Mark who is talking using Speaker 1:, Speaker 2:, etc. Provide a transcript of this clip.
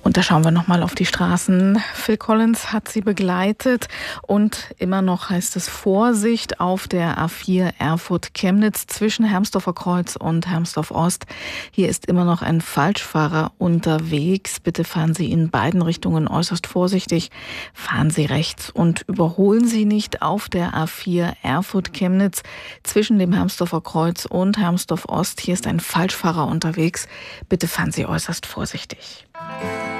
Speaker 1: Und da schauen wir nochmal auf die Straßen. Phil Collins hat sie begleitet und immer noch heißt es Vorsicht auf der A4 Erfurt-Chemnitz zwischen Hermsdorfer Kreuz und Hermsdorf Ost. Hier ist immer noch ein Falschfahrer unterwegs. Bitte fahren Sie in beiden Richtungen äußerst vorsichtig. Fahren Sie rechts und überholen Sie nicht auf der A4 Erfurt-Chemnitz zwischen dem Hermsdorfer Kreuz und Hermsdorf Ost. Hier ist ein Falschfahrer unterwegs. Bitte fahren Sie äußerst vorsichtig.